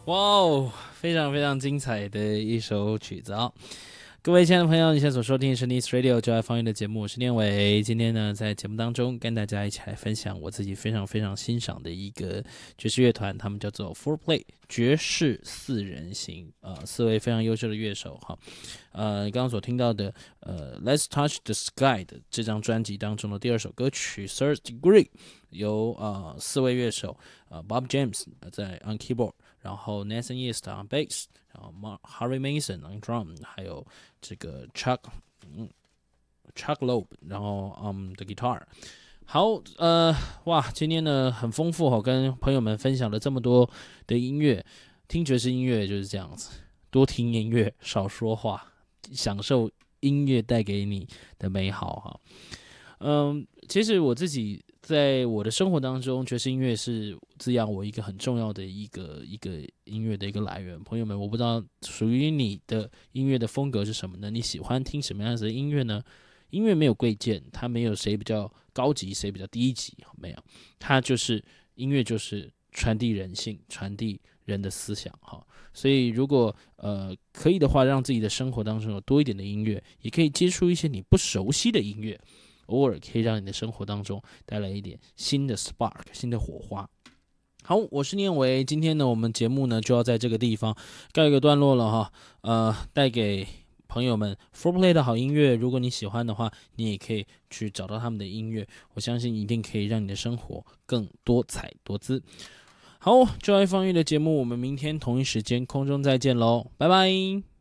哇哦，非常非常精彩的一首曲子啊！各位亲爱的朋友，你现在所收听的是 Nice Radio 就爱方言的节目，我是念伟。今天呢，在节目当中跟大家一起来分享我自己非常非常欣赏的一个爵士乐团，他们叫做 Four Play 爵士四人行，四位非常优秀的乐手哈。刚刚所听到的Let's Touch the Sky 的这张专辑当中的第二首歌曲 Third Degree，由四位乐手Bob James 在 on keyboard，然后 Nathan East on bass，然后 Harry Mason on drum，还有这个 Chuck Loeb，然后的 guitar。好，哇，今天呢很丰富哦，跟朋友们分享了这么多的音乐，听爵士音乐就是这样子，多听音乐，少说话，享受音乐带给你的美好哈。其实我自己在我的生活当中，爵士音乐是滋养我一个很重要的一个音乐的一个来源。朋友们，我不知道属于你的音乐的风格是什么呢？你喜欢听什么样子的音乐呢？音乐没有贵贱，它没有谁比较高级，谁比较低级，没有，它就是音乐，就是传递人性，传递人的思想哈。所以如果可以的话，让自己的生活当中有多一点的音乐，也可以接触一些你不熟悉的音乐。偶尔可以让你的生活当中带来一点新的 spark， 新的火花。好，我是念维，今天呢，我们节目呢就要在这个地方告一个段落了哈。带给朋友们 Fourplay 的好音乐，如果你喜欢的话，你也可以去找到他们的音乐，我相信一定可以让你的生活更多彩多姿。好，就爱放乐的节目，我们明天同一时间空中再见喽，拜拜。